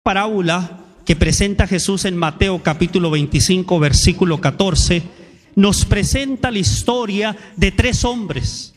Parábola que presenta Jesús en Mateo capítulo 25 versículo 14 nos presenta la historia de tres hombres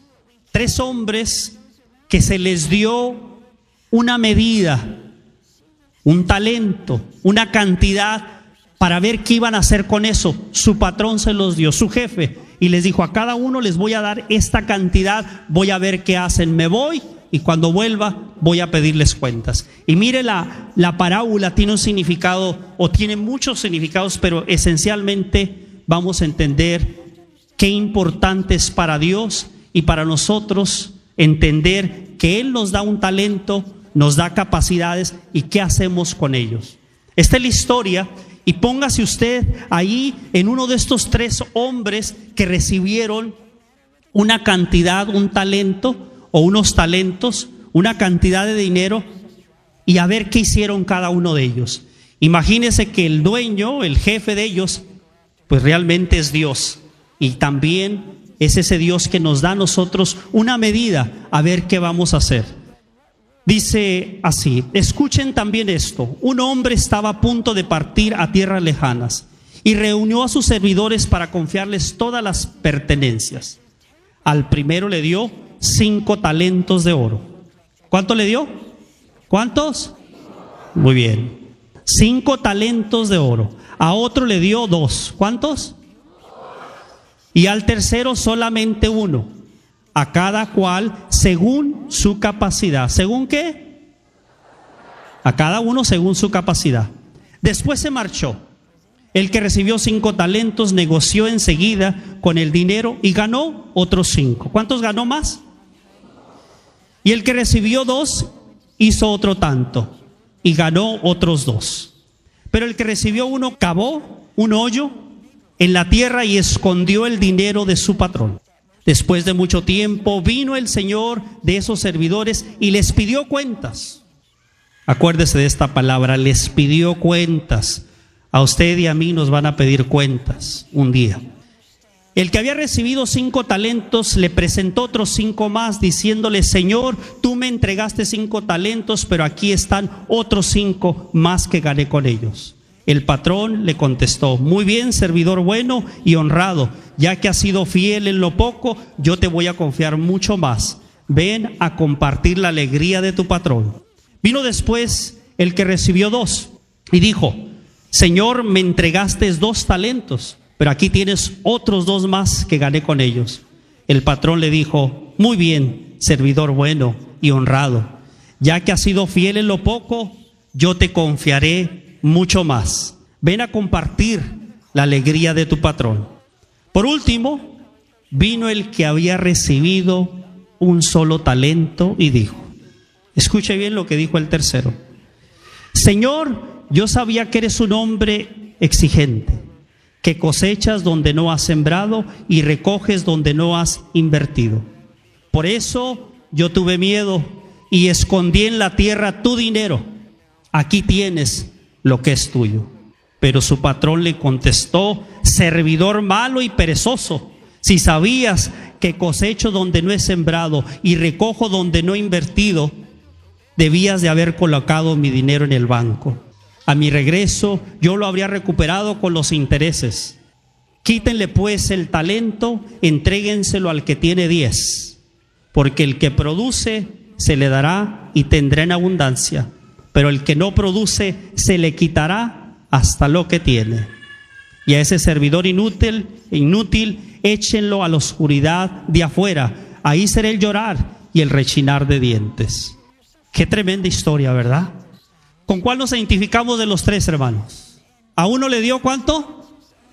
que se les dio una medida, un talento, una cantidad para ver qué iban a hacer con eso. Su patrón se los dio, su jefe, y les dijo: a cada uno les voy a dar esta cantidad, voy a ver qué hacen, me voy y cuando vuelva voy a pedirles cuentas. Y mire, la parábola tiene un significado, o tiene muchos significados, pero esencialmente vamos a entender qué importante es para Dios y para nosotros entender que Él nos da un talento, nos da capacidades y qué hacemos con ellos. Esta es la historia, y póngase usted ahí en uno de estos tres hombres que recibieron una cantidad, un talento o unos talentos, una cantidad de dinero, y a ver qué hicieron cada uno de ellos. Imagínese que el dueño, el jefe de ellos, pues realmente es Dios, y también es ese Dios que nos da a nosotros una medida a ver qué vamos a hacer. Dice así: escuchen también esto. Un hombre estaba a punto de partir a tierras lejanas y reunió a sus servidores para confiarles todas las pertenencias. Al primero le dio 5 talentos de oro. ¿Cuánto le dio? ¿Cuántos? Muy bien. 5 talentos de oro. A otro le dio 2. ¿Cuántos? Y al tercero solamente 1. A cada cual según su capacidad. ¿Según qué? A cada uno según su capacidad. Después se marchó. El que recibió 5 talentos negoció enseguida con el dinero y ganó otros 5. ¿Cuántos ganó más? Y el que recibió 2 hizo otro tanto y ganó otros 2. Pero el que recibió 1 cavó un hoyo en la tierra y escondió el dinero de su patrón. Después de mucho tiempo vino el señor de esos servidores y les pidió cuentas. Acuérdese de esta palabra, les pidió cuentas. A usted y a mí nos van a pedir cuentas un día. El que había recibido 5 talentos le presentó otros 5 más, diciéndole: Señor, tú me entregaste 5 talentos, pero aquí están otros 5 más que gané con ellos. El patrón le contestó: muy bien, servidor bueno y honrado, ya que has sido fiel en lo poco, yo te voy a confiar mucho más. Ven a compartir la alegría de tu patrón. Vino después el que recibió 2 y dijo: Señor, me entregaste 2 talentos, pero aquí tienes otros 2 más que gané con ellos. El patrón le dijo: muy bien, servidor bueno y honrado, ya que has sido fiel en lo poco, yo te confiaré mucho más. Ven a compartir la alegría de tu patrón. Por último, vino el que había recibido un solo talento y dijo, escuche bien lo que dijo el tercero: Señor, yo sabía que eres un hombre exigente, que cosechas donde no has sembrado y recoges donde no has invertido. Por eso yo tuve miedo y escondí en la tierra tu dinero. Aquí tienes lo que es tuyo. Pero su patrón le contestó: servidor malo y perezoso, si sabías que cosecho donde no he sembrado y recojo donde no he invertido, debías de haber colocado mi dinero en el banco. A mi regreso yo lo habría recuperado con los intereses. Quítenle pues el talento, entréguenselo al que tiene 10, porque el que produce se le dará y tendrá en abundancia, pero el que no produce se le quitará hasta lo que tiene. Y a ese servidor inútil, échenlo a la oscuridad de afuera. Ahí será el llorar y el rechinar de dientes. Qué tremenda historia, ¿verdad? ¿Con cuál nos identificamos de los 3, hermanos? ¿A uno le dio cuánto?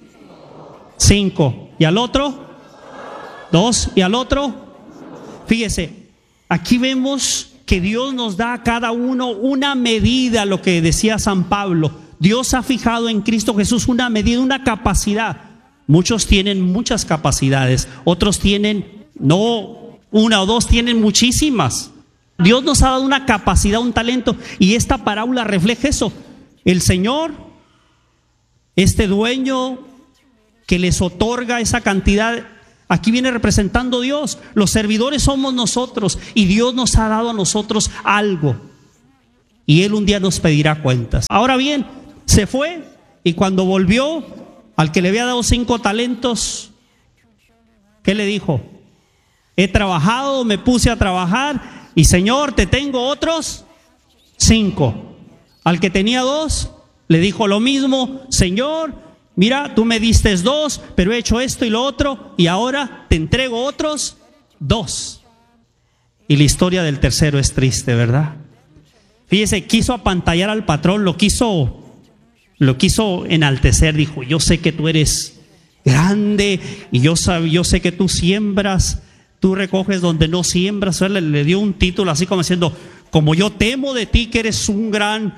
5. ¿Y al otro? 2. ¿Y al otro? Fíjese, aquí vemos que Dios nos da a cada uno una medida, lo que decía San Pablo. Dios ha fijado en Cristo Jesús una medida, una capacidad. Muchos tienen muchas capacidades, otros tienen no 1 o 2, tienen muchísimas. Dios nos ha dado una capacidad, un talento, y esta parábola refleja eso. El Señor, este dueño que les otorga esa cantidad, aquí viene representando Dios. Los servidores somos nosotros y Dios nos ha dado a nosotros algo. y Él un día nos pedirá cuentas. Ahora bien, se fue y cuando volvió, al que le había dado 5 talentos, ¿qué le dijo? He trabajado, me puse a trabajar y Señor, te tengo otros 5. Al que tenía 2, le dijo lo mismo: Señor, mira, tú me diste 2, pero he hecho esto y lo otro, y ahora te entrego otros 2. Y la historia del tercero es triste, ¿verdad? Fíjese, quiso apantallar al patrón, lo quiso enaltecer. Dijo: yo sé que tú eres grande y yo sé que tú siembras, tú recoges donde no siembras. Le dio un título así como diciendo: como yo temo de ti que eres un gran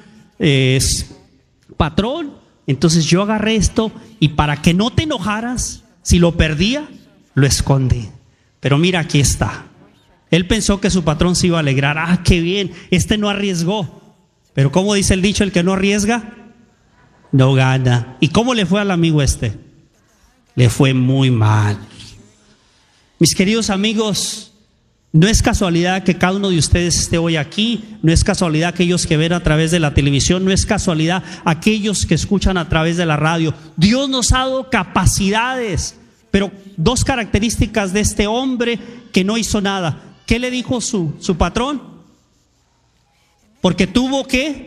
patrón, entonces yo agarré esto y para que no te enojaras, si lo perdía, lo escondí. Pero mira, aquí está. Él pensó que su patrón se iba a alegrar. Ah, qué bien, este no arriesgó. Pero como dice el dicho, el que no arriesga, no gana. ¿Y cómo le fue al amigo este? Le fue muy mal. Mis queridos amigos, no es casualidad que cada uno de ustedes esté hoy aquí, no es casualidad aquellos que ven a través de la televisión, no es casualidad aquellos que escuchan a través de la radio. Dios nos ha dado capacidades, pero 2 características de este hombre que no hizo nada. ¿Qué le dijo su patrón? Porque tuvo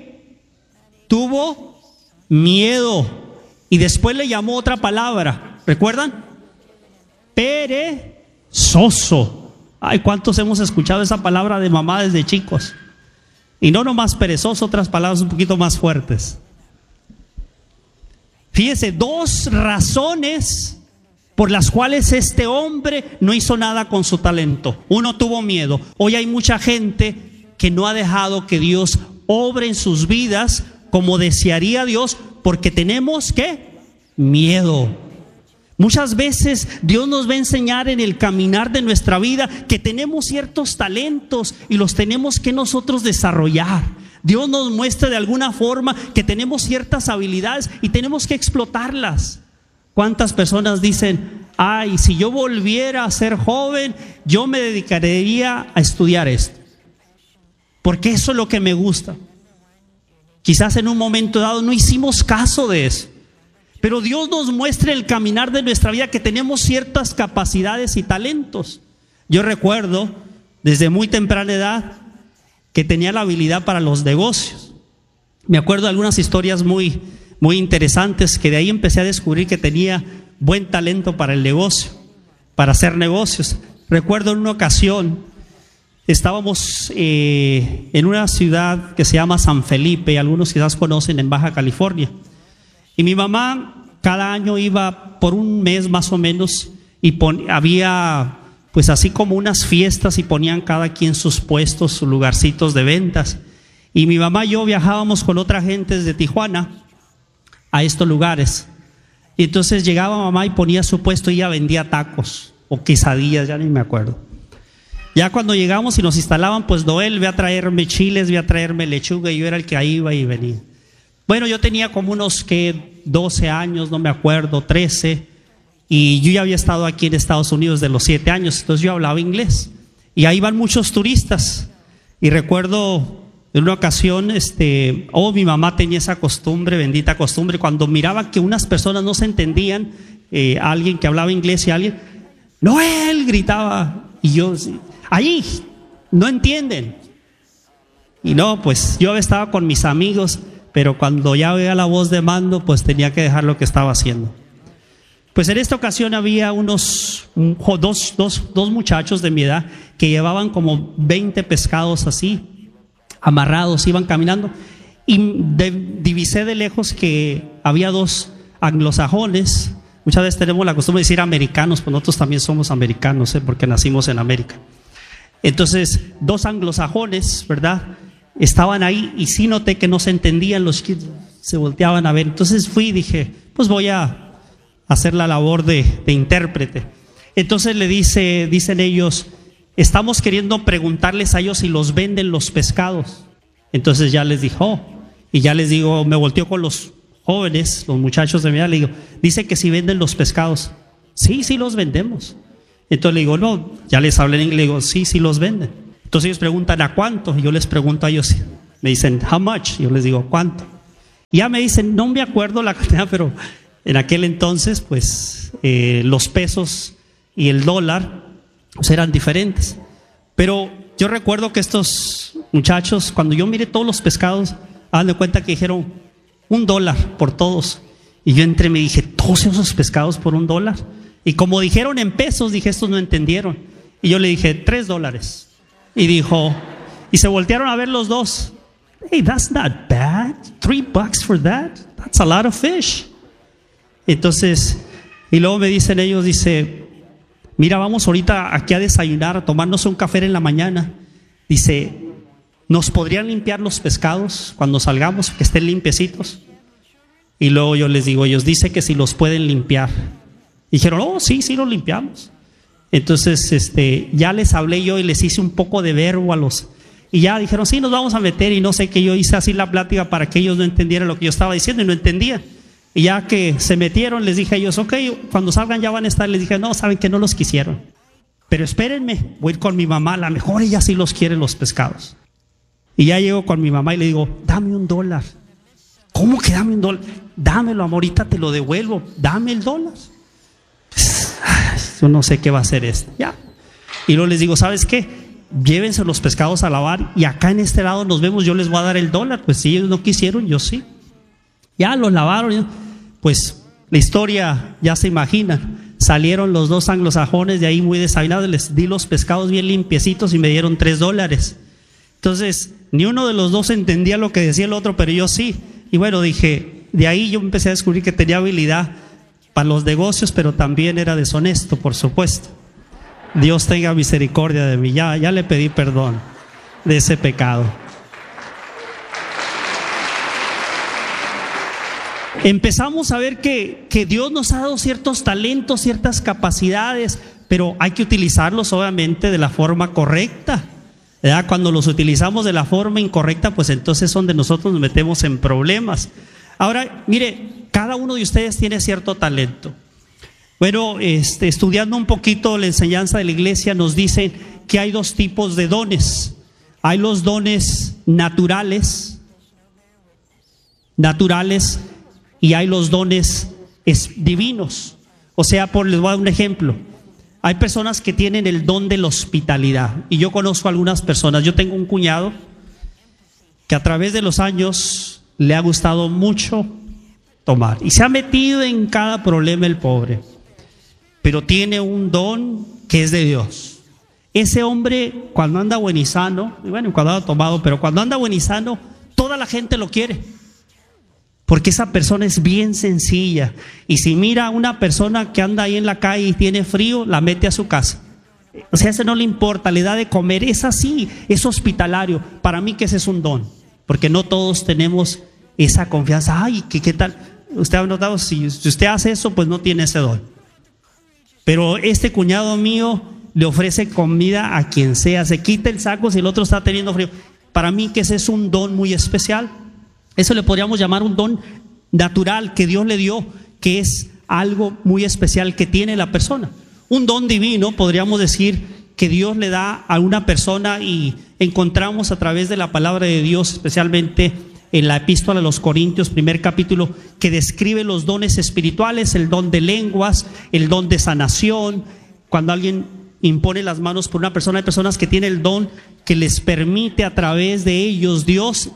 miedo. Y después le llamó otra palabra, ¿recuerdan? Perezoso. Ay, ¿cuántos hemos escuchado esa palabra de mamá desde chicos? Y no nomás perezoso, otras palabras un poquito más fuertes. Fíjese, 2 razones por las cuales este hombre no hizo nada con su talento. Uno, tuvo miedo. Hoy hay mucha gente que no ha dejado que Dios obre en sus vidas como desearía Dios, porque tenemos ¿qué? Miedo. Muchas veces Dios nos va a enseñar en el caminar de nuestra vida que tenemos ciertos talentos y los tenemos que nosotros desarrollar. Dios nos muestra de alguna forma que tenemos ciertas habilidades y tenemos que explotarlas. ¿Cuántas personas dicen: ay, si yo volviera a ser joven, yo me dedicaría a estudiar esto, porque eso es lo que me gusta? Quizás en un momento dado no hicimos caso de eso, pero Dios nos muestra el caminar de nuestra vida que tenemos ciertas capacidades y talentos. Yo recuerdo desde muy temprana edad que tenía la habilidad para los negocios. Me acuerdo de algunas historias muy interesantes, que de ahí empecé a descubrir que tenía buen talento para el negocio, para hacer negocios. Recuerdo en una ocasión, estábamos en una ciudad que se llama San Felipe, algunos quizás conocen, en Baja California. Y mi mamá cada año iba por un mes más o menos y había pues así como unas fiestas y ponían cada quien sus puestos, sus lugarcitos de ventas. Y mi mamá y yo viajábamos con otra gente desde Tijuana a estos lugares. Y entonces llegaba mamá y ponía su puesto y ella vendía tacos o quesadillas, ya ni me acuerdo. Ya cuando llegamos y nos instalaban, pues Noel, ve a traerme chiles, ve a traerme lechuga, y yo era el que ahí iba y venía. Bueno, yo tenía como unos 12 años, no me acuerdo, 13, y yo ya había estado aquí en Estados Unidos de los 7 años, entonces yo hablaba inglés. Y ahí iban muchos turistas. Y recuerdo en una ocasión, mi mamá tenía esa costumbre, bendita costumbre, cuando miraba que unas personas no se entendían, alguien que hablaba inglés y alguien, Noel, gritaba, y yo, ahí, no entienden. Y no, pues yo estaba con mis amigos, pero cuando ya oía la voz de mando, pues tenía que dejar lo que estaba haciendo. Pues en esta ocasión había dos muchachos de mi edad que llevaban como 20 pescados así, amarrados, iban caminando, y divisé de lejos que había 2 anglosajones. Muchas veces tenemos la costumbre de decir americanos, pues nosotros también somos americanos, porque nacimos en América. Entonces 2 anglosajones, ¿verdad?, estaban ahí, y sí noté que no se entendían, los que se volteaban a ver. Entonces fui y dije, pues voy a hacer la labor de intérprete. Entonces dicen ellos, estamos queriendo preguntarles a ellos si los venden los pescados. Entonces ya les dijo, y ya les digo, me volteo con los jóvenes, los muchachos de mi edad, le digo, dice que si venden los pescados. Sí los vendemos. Entonces le digo, no, ya les hablé en inglés, le digo, sí los venden. Entonces ellos preguntan, ¿a cuánto? Y yo les pregunto a ellos, Me dicen, how much? Yo les digo, ¿cuánto? Y ya me dicen, no me acuerdo la cantidad, pero en aquel entonces, pues, los pesos y el dólar pues, eran diferentes. Pero yo recuerdo que estos muchachos, cuando yo miré todos los pescados, hagan de cuenta que dijeron $1 por todos. Y yo entré y me dije, ¿todos esos pescados por $1? Y como dijeron en pesos, dije, estos no entendieron. Y yo le dije, $3. Y dijo, y se voltearon a ver los dos. Hey, that's not bad. $3 for that. That's a lot of fish. Entonces, y luego me dicen ellos, dice, mira, vamos ahorita aquí a desayunar, a tomarnos un café en la mañana. Dice, ¿nos podrían limpiar los pescados cuando salgamos, que estén limpiecitos? Y luego yo les digo, ellos dice que si los pueden limpiar. Dijeron, oh, sí, los limpiamos. Entonces, ya les hablé yo y les hice un poco de verbo a los... Y ya dijeron, sí, nos vamos a meter. Y no sé, que yo hice así la plática para que ellos no entendieran lo que yo estaba diciendo y no entendían. Y ya que se metieron, les dije a ellos, ok, cuando salgan ya van a estar. Les dije, no, saben que no los quisieron. Pero espérenme, voy a ir con mi mamá, a lo mejor ella sí los quiere los pescados. Y ya llego con mi mamá y le digo, dame $1. ¿Cómo que dame $1? Dámelo, amor, ahorita te lo devuelvo. Dame el $1. Pues, yo no sé qué va a hacer esto. Ya. Y luego les digo, ¿sabes qué? Llévense los pescados a lavar y acá en este lado nos vemos, yo les voy a dar el $1. Pues si ellos no quisieron, yo sí. Ya los lavaron. Pues la historia ya se imagina. Salieron los dos anglosajones de ahí muy desayunados, les di los pescados bien limpiecitos y me dieron $3. Entonces, ni uno de los dos entendía lo que decía el otro, pero yo sí. Y bueno, dije, de ahí yo empecé a descubrir que tenía habilidad para los negocios, pero también era deshonesto, por supuesto. Dios tenga misericordia de mí. Ya le pedí perdón de ese pecado. Empezamos a ver que Dios nos ha dado ciertos talentos, ciertas capacidades, pero hay que utilizarlos obviamente de la forma correcta, ¿verdad? Cuando los utilizamos de la forma incorrecta, pues entonces es donde nosotros nos metemos en problemas. Ahora, mire, cada uno de ustedes tiene cierto talento. Bueno, estudiando un poquito la enseñanza de la iglesia, nos dicen que hay dos tipos de dones. Hay los dones naturales y hay los dones divinos. O sea, les voy a dar un ejemplo. Hay personas que tienen el don de la hospitalidad. Y yo conozco a algunas personas. Yo tengo un cuñado que a través de los años le ha gustado mucho tomar. Y se ha metido en cada problema el pobre. Pero tiene un don que es de Dios. Ese hombre, cuando anda buen y sano, y bueno, cuando anda tomado, pero cuando anda buen y sano, toda la gente lo quiere. Porque esa persona es bien sencilla. Y si mira a una persona que anda ahí en la calle y tiene frío, la mete a su casa. O sea, ese no le importa, le da de comer. Es así, es hospitalario. Para mí que ese es un don. Porque no todos tenemos esa confianza. Ay, ¿qué tal? Usted ha notado, si usted hace eso, pues no tiene ese don. Pero este cuñado mío le ofrece comida a quien sea. Se quita el saco si el otro está teniendo frío. Para mí que ese es un don muy especial. Eso le podríamos llamar un don natural que Dios le dio, que es algo muy especial que tiene la persona. Un don divino, podríamos decir, que Dios le da a una persona y encontramos a través de la palabra de Dios, especialmente en la epístola a los Corintios, 1 capítulo, que describe los dones espirituales, el don de lenguas, el don de sanación. Cuando alguien impone las manos por una persona, hay personas que tienen el don que les permite a través de ellos, Dios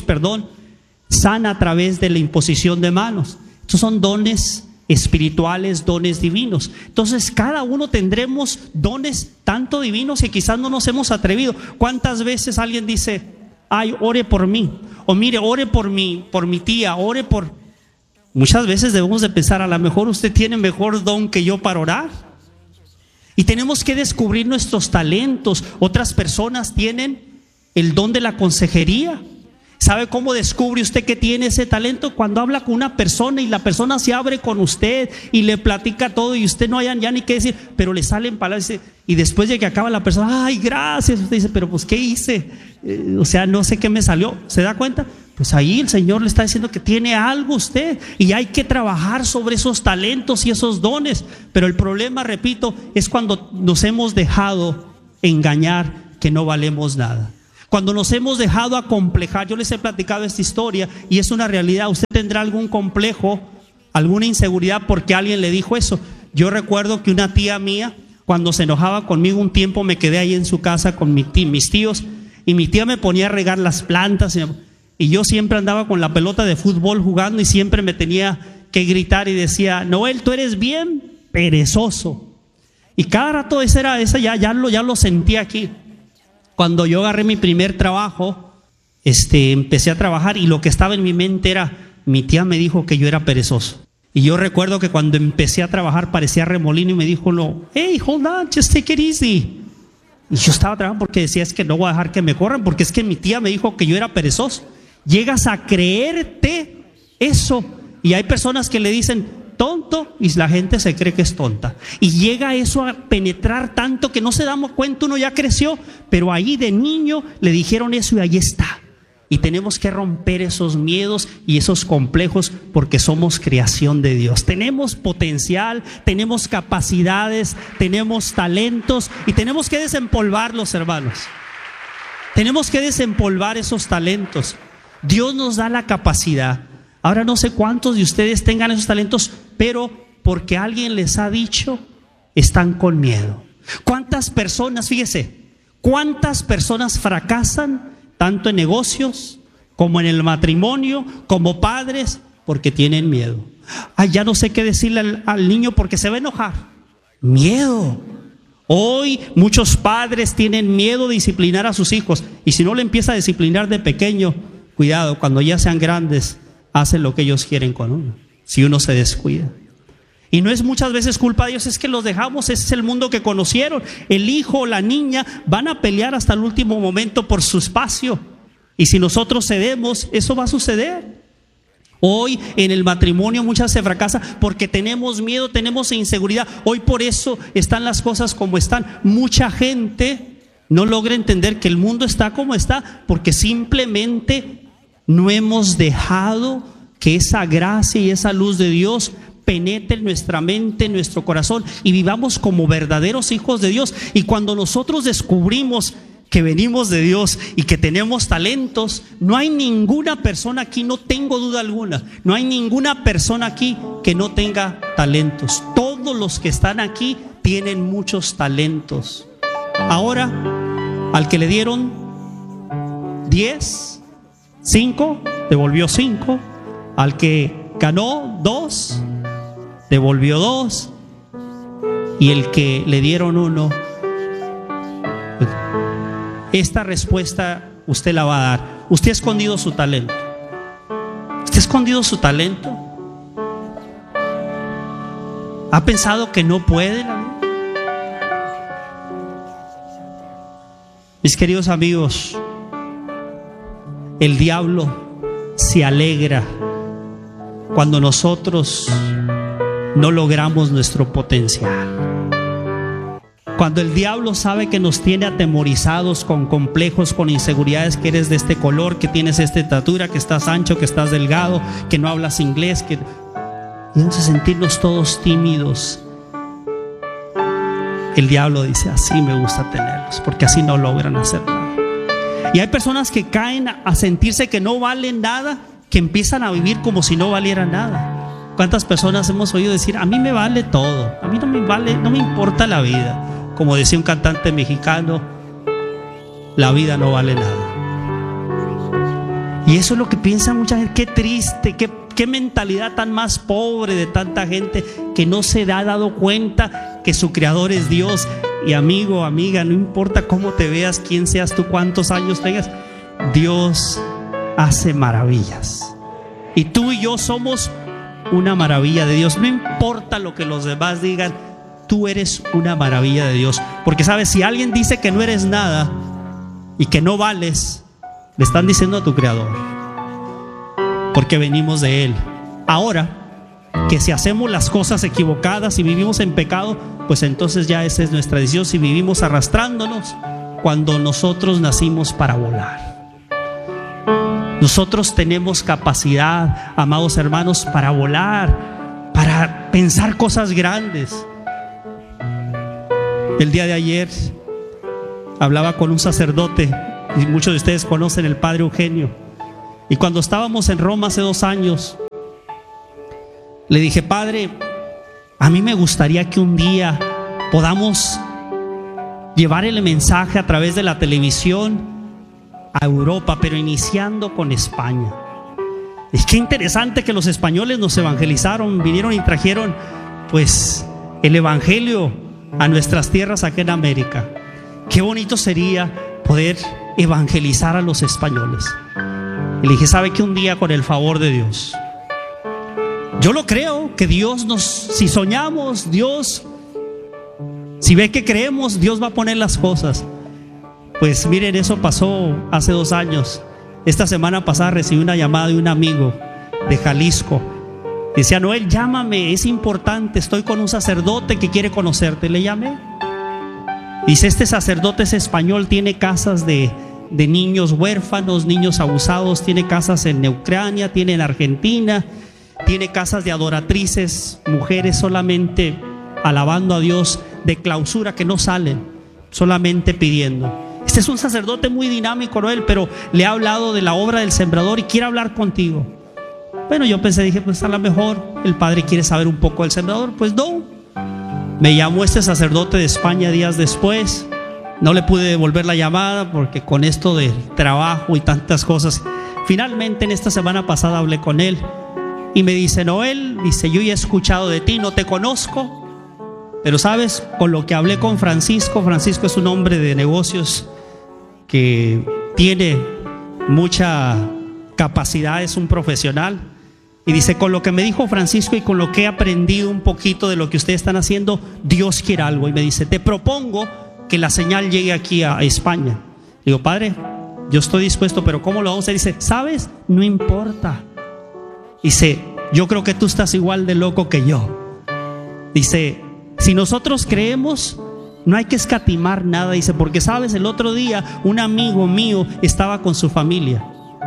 sana a través de la imposición de manos. Estos son dones espirituales, dones divinos. Entonces cada uno tendremos dones tanto divinos que quizás no nos hemos atrevido. ¿Cuántas veces alguien dice, ay, ore por mí? O mire, ore por mi tía, ore por... Muchas veces debemos de pensar, a lo mejor usted tiene mejor don que yo para orar. Y tenemos que descubrir nuestros talentos. Otras personas tienen el don de la consejería. ¿Sabe cómo descubre usted que tiene ese talento? Cuando habla con una persona y la persona se abre con usted y le platica todo y usted no haya ya ni qué decir, pero le salen palabras y después de que acaba la persona, ay, gracias. Usted dice, pero pues ¿qué hice? O sea, no sé qué me salió. ¿Se da cuenta? Pues ahí el Señor le está diciendo que tiene algo usted y hay que trabajar sobre esos talentos y esos dones. Pero el problema, repito, es cuando nos hemos dejado engañar que no valemos nada. Cuando nos hemos dejado acomplejar, yo les he platicado esta historia y es una realidad. Usted tendrá algún complejo, alguna inseguridad porque alguien le dijo eso. Yo recuerdo que una tía mía, cuando se enojaba conmigo un tiempo, me quedé ahí en su casa con mis tíos y mi tía me ponía a regar las plantas y yo siempre andaba con la pelota de fútbol jugando y siempre me tenía que gritar y decía: Noel, tú eres bien perezoso. Y cada rato esa ya lo sentí aquí. Cuando yo agarré mi primer trabajo, empecé a trabajar y lo que estaba en mi mente era: mi tía me dijo que yo era perezoso. Y yo recuerdo que cuando empecé a trabajar parecía remolino y me dijo: hey, hold on, just take it easy. Y yo estaba trabajando porque decía: es que no voy a dejar que me corran porque es que mi tía me dijo que yo era perezoso. Llegas a creerte eso. Y hay personas que le dicen tonto y la gente se cree que es tonta. Y llega eso a penetrar tanto que no se damos cuenta, uno ya creció, pero ahí de niño le dijeron eso y ahí está. Y tenemos que romper esos miedos y esos complejos porque somos creación de Dios. Tenemos potencial, tenemos capacidades, tenemos talentos y tenemos que desempolvarlos, hermanos. Tenemos que desempolvar esos talentos. Dios nos da la capacidad. Ahora no sé cuántos de ustedes tengan esos talentos, pero porque alguien les ha dicho, están con miedo. ¿Cuántas personas, fíjese, cuántas personas fracasan tanto en negocios como en el matrimonio, como padres, porque tienen miedo? Ay, ya no sé qué decirle al niño porque se va a enojar. Miedo. Hoy muchos padres tienen miedo de disciplinar a sus hijos y si no le empieza a disciplinar de pequeño, cuidado, cuando ya sean grandes, hacen lo que ellos quieren con uno, si uno se descuida. Y no es muchas veces culpa de Dios, es que los dejamos, ese es el mundo que conocieron. El hijo o la niña van a pelear hasta el último momento por su espacio. Y si nosotros cedemos, eso va a suceder. Hoy en el matrimonio muchas se fracasa porque tenemos miedo, tenemos inseguridad. Hoy por eso están las cosas como están. Mucha gente no logra entender que el mundo está como está porque simplemente no hemos dejado que esa gracia y esa luz de Dios penetre en nuestra mente, en nuestro corazón y vivamos como verdaderos hijos de Dios. Y cuando nosotros descubrimos que venimos de Dios y que tenemos talentos, no hay ninguna persona aquí, no tengo duda alguna, no hay ninguna persona aquí que no tenga talentos. Todos los que están aquí tienen muchos talentos. Ahora, al que le dieron 10, 5, devolvió 5. Al que ganó 2, devolvió 2. Y el que le dieron 1, esta respuesta usted la va a dar. Usted ha escondido su talento. ¿Usted ha escondido su talento? ¿Ha pensado que no puede? Mis queridos amigos, el diablo se alegra cuando nosotros no logramos nuestro potencial. Cuando el diablo sabe que nos tiene atemorizados con complejos, con inseguridades, que eres de este color, que tienes esta estatura, que estás ancho, que estás delgado, que no hablas inglés, y entonces sentirnos todos tímidos. El diablo dice: así me gusta tenerlos, porque así no logran hacer nada. Y hay personas que caen a sentirse que no valen nada, que empiezan a vivir como si no valiera nada. ¿Cuántas personas hemos oído decir: a mí me vale todo, a mí no me vale, no me importa la vida? Como decía un cantante mexicano, la vida no vale nada. Y eso es lo que piensa mucha gente. Qué triste, qué mentalidad tan más pobre de tanta gente que no se ha dado cuenta que su creador es Dios. Y amigo, amiga, no importa cómo te veas, quién seas tú, cuántos años tengas, Dios hace maravillas. Y tú y yo somos una maravilla de Dios. No importa lo que los demás digan, tú eres una maravilla de Dios. Porque sabes, si alguien dice que no eres nada y que no vales, le están diciendo a tu creador, porque venimos de Él. Ahora, que si hacemos las cosas equivocadas y vivimos en pecado, pues entonces ya esa es nuestra decisión. Si vivimos arrastrándonos, cuando nosotros nacimos para volar. Nosotros tenemos capacidad, amados hermanos, para volar, para pensar cosas grandes. El día de ayer hablaba con un sacerdote y muchos de ustedes conocen el padre Eugenio. Y cuando estábamos en Roma hace 2 años, le dije: Padre, a mí me gustaría que un día podamos llevar el mensaje a través de la televisión a Europa, pero iniciando con España. Es que interesante que los españoles nos evangelizaron, vinieron y trajeron pues el evangelio a nuestras tierras aquí en América. Qué bonito sería poder evangelizar a los españoles. Y le dije: ¿sabe que un día, con el favor de Dios, yo lo creo, que Dios si soñamos, Dios, si ve que creemos, Dios va a poner las cosas? Pues miren, eso pasó hace 2 años. Esta semana pasada recibí una llamada de un amigo de Jalisco. Decía: Noel, llámame, es importante, estoy con un sacerdote que quiere conocerte. Le llamé. Dice: este sacerdote es español, tiene casas de niños huérfanos, niños abusados, tiene casas en Ucrania, tiene en Argentina, tiene casas de adoratrices, mujeres solamente alabando a Dios, de clausura, que no salen, solamente pidiendo. Este es un sacerdote muy dinámico, Noel, pero le ha hablado de la obra del sembrador y quiere hablar contigo. Bueno, yo pensé, dije, pues a lo mejor el padre quiere saber un poco del sembrador. Pues no. Me llamó este sacerdote de España días después. No le pude devolver la llamada porque con esto del trabajo y tantas cosas. Finalmente, en esta semana pasada hablé con él y me dice: Noel, dice, yo ya he escuchado de ti, no te conozco, pero sabes, con lo que hablé con Francisco es un hombre de negocios que tiene mucha capacidad, es un profesional. Y dice: con lo que me dijo Francisco y con lo que he aprendido un poquito de lo que ustedes están haciendo, Dios quiere algo. Y me dice: te propongo que la señal llegue aquí a España. Digo: padre, yo estoy dispuesto, pero ¿cómo lo vamos a hacer? Dice: ¿sabes? No importa. Dice: yo creo que tú estás igual de loco que yo. Dice: si nosotros creemos, no hay que escatimar nada. Dice: porque sabes, el otro día un amigo mío estaba con su familia.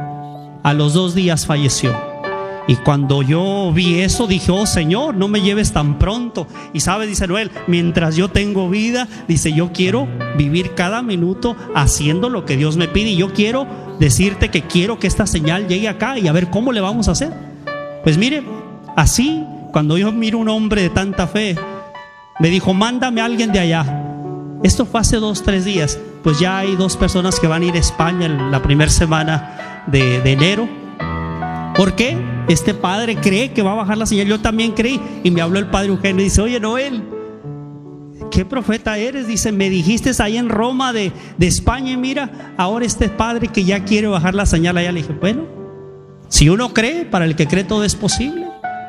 A los 2 días falleció. Y cuando yo vi eso, dije: oh Señor, no me lleves tan pronto. Y sabes, dice Noel, mientras yo tengo vida, dice, yo quiero vivir cada minuto haciendo lo que Dios me pide. Y yo quiero decirte que quiero que esta señal llegue acá y a ver cómo le vamos a hacer. Pues mire, así, cuando yo miro un hombre de tanta fe, me dijo: mándame a alguien de allá. Esto fue hace 2-3 días. Pues ya hay 2 personas que van a ir a España en la primera semana de enero. ¿Por qué? Este padre cree que va a bajar la señal. Yo también creí. Y me habló el padre Eugenio y dice: oye, Noel, ¿qué profeta eres? Dice: me dijiste ahí en Roma de España, y mira, ahora este padre que ya quiere bajar la señal allá. Le dije: bueno, si uno cree, para el que cree todo es posible.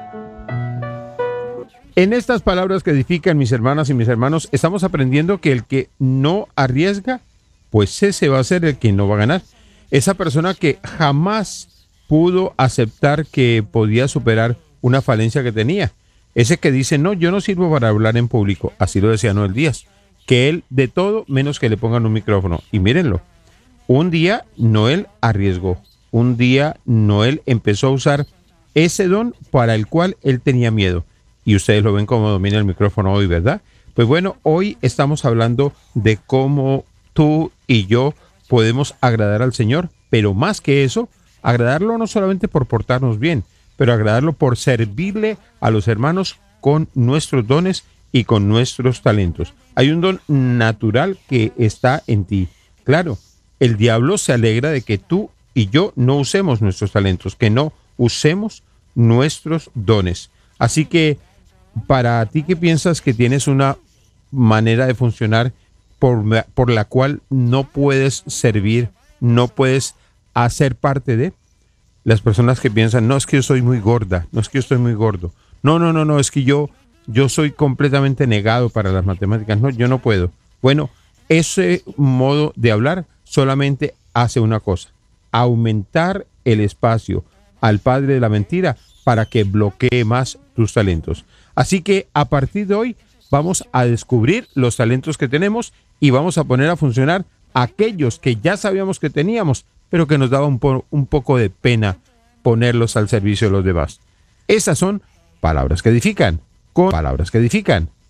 En estas palabras que edifican, mis hermanas y mis hermanos, estamos aprendiendo que el que no arriesga, pues ese va a ser el que no va a ganar. Esa persona que jamás pudo aceptar que podía superar una falencia que tenía. Ese que dice: no, yo no sirvo para hablar en público. Así lo decía Noel Díaz, que él de todo menos que le pongan un micrófono. Y mírenlo, un día Noel arriesgó. Un día Noel empezó a usar ese don para el cual él tenía miedo. Y ustedes lo ven cómo domina el micrófono hoy, ¿verdad? Pues bueno, hoy estamos hablando de cómo tú y yo podemos agradar al Señor, pero más que eso, agradarlo no solamente por portarnos bien, pero agradarlo por servirle a los hermanos con nuestros dones y con nuestros talentos. Hay un don natural que está en ti. Claro, el diablo se alegra de que tú y yo no usemos nuestros talentos, que no usemos nuestros dones. Así que para ti que piensas que tienes una manera de funcionar por la cual no puedes servir, no puedes hacer parte de las personas que piensan: no, es que yo soy muy gorda, no, es que yo estoy muy gordo, no, es que yo soy completamente negado para las matemáticas, no, yo no puedo. Bueno, ese modo de hablar solamente hace una cosa: aumentar el espacio al padre de la mentira para que bloquee más tus talentos. Así que a partir de hoy vamos a descubrir los talentos que tenemos y vamos a poner a funcionar aquellos que ya sabíamos que teníamos, pero que nos daba un poco de pena ponerlos al servicio de los demás. Esas son palabras que edifican, con palabras que edifican.